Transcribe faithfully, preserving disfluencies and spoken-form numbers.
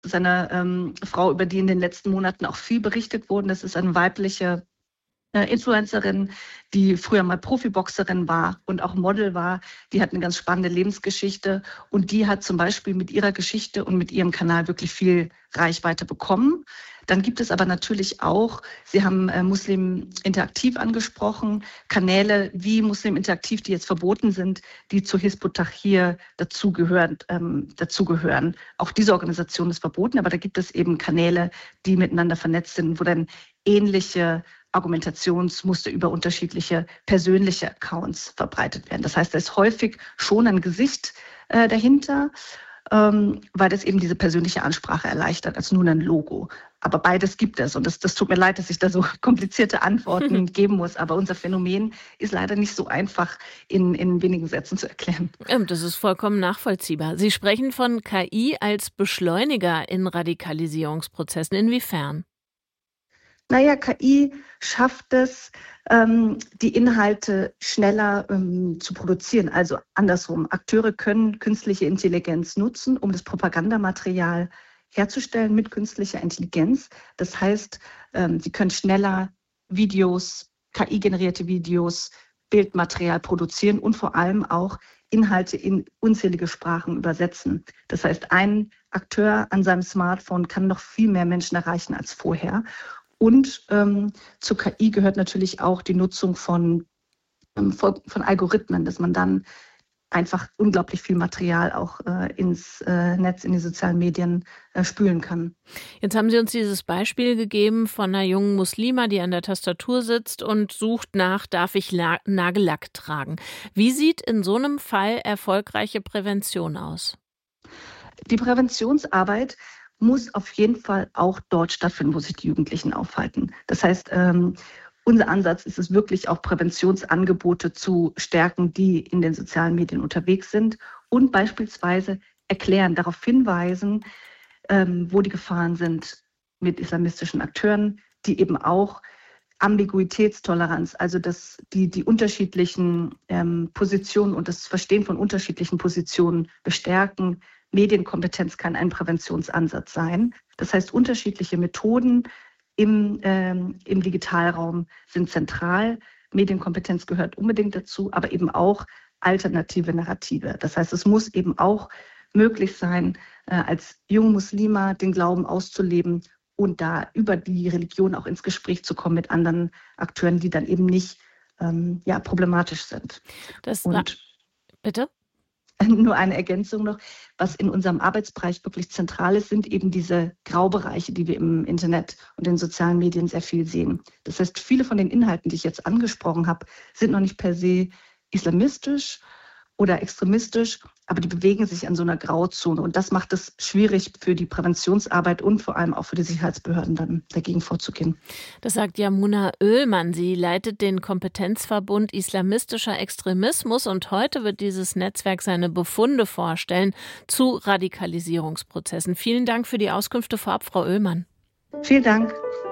ist eine ähm, Frau, über die in den letzten Monaten auch viel berichtet wurde. Das ist eine weibliche äh, Influencerin, die früher mal Profiboxerin war und auch Model war. Die hat eine ganz spannende Lebensgeschichte und die hat zum Beispiel mit ihrer Geschichte und mit ihrem Kanal wirklich viel Reichweite bekommen. Dann gibt es aber natürlich auch, Sie haben äh, Muslim Interaktiv angesprochen, Kanäle wie Muslim Interaktiv, die jetzt verboten sind, die zur Hizb ut-Tahrir dazugehören, ähm, dazugehören. Auch diese Organisation ist verboten, aber da gibt es eben Kanäle, die miteinander vernetzt sind, wo dann ähnliche Argumentationsmuster über unterschiedliche persönliche Accounts verbreitet werden. Das heißt, da ist häufig schon ein Gesicht äh, dahinter, ähm, weil das eben diese persönliche Ansprache erleichtert, als nur ein Logo. Aber beides gibt es und das, das tut mir leid, dass ich da so komplizierte Antworten geben muss. Aber unser Phänomen ist leider nicht so einfach in, in wenigen Sätzen zu erklären. Das ist vollkommen nachvollziehbar. Sie sprechen von K I als Beschleuniger in Radikalisierungsprozessen. Inwiefern? Naja, K I schafft es, ähm, die Inhalte schneller ähm, zu produzieren. Also andersrum. Akteure können künstliche Intelligenz nutzen, um das Propagandamaterial herzustellen mit künstlicher Intelligenz. Das heißt, ähm, sie können schneller Videos, K I-generierte Videos, Bildmaterial produzieren und vor allem auch Inhalte in unzählige Sprachen übersetzen. Das heißt, ein Akteur an seinem Smartphone kann noch viel mehr Menschen erreichen als vorher. Und ähm, zur K I gehört natürlich auch die Nutzung von, ähm, von Algorithmen, dass man dann einfach unglaublich viel Material auch äh, ins äh, Netz, in die sozialen Medien äh, spülen kann. Jetzt haben Sie uns dieses Beispiel gegeben von einer jungen Muslima, die an der Tastatur sitzt und sucht nach, darf ich La- Nagellack tragen? Wie sieht in so einem Fall erfolgreiche Prävention aus? Die Präventionsarbeit muss auf jeden Fall auch dort stattfinden, wo sich die Jugendlichen aufhalten. Das heißt, ähm, unser Ansatz ist es wirklich auch Präventionsangebote zu stärken, die in den sozialen Medien unterwegs sind und beispielsweise erklären, darauf hinweisen, ähm, wo die Gefahren sind mit islamistischen Akteuren, die eben auch Ambiguitätstoleranz, also das, die, die unterschiedlichen ähm, Positionen und das Verstehen von unterschiedlichen Positionen bestärken. Medienkompetenz kann ein Präventionsansatz sein. Das heißt, unterschiedliche Methoden im, ähm, im Digitalraum sind zentral. Medienkompetenz gehört unbedingt dazu, aber eben auch alternative Narrative. Das heißt, es muss eben auch möglich sein, äh, als junge Muslima den Glauben auszuleben und da über die Religion auch ins Gespräch zu kommen mit anderen Akteuren, die dann eben nicht ähm, ja, problematisch sind. Das und bitte? Nur eine Ergänzung noch, was in unserem Arbeitsbereich wirklich zentral ist, sind eben diese Graubereiche, die wir im Internet und den sozialen Medien sehr viel sehen. Das heißt, viele von den Inhalten, die ich jetzt angesprochen habe, sind noch nicht per se islamistisch oder extremistisch, aber die bewegen sich an so einer Grauzone. Und das macht es schwierig für die Präventionsarbeit und vor allem auch für die Sicherheitsbehörden dann dagegen vorzugehen. Das sagt Yamuna Oehlmann. Sie leitet den Kompetenzverbund Islamistischer Extremismus und heute wird dieses Netzwerk seine Befunde vorstellen zu Radikalisierungsprozessen. Vielen Dank für die Auskünfte vorab, Frau Oehlmann. Vielen Dank.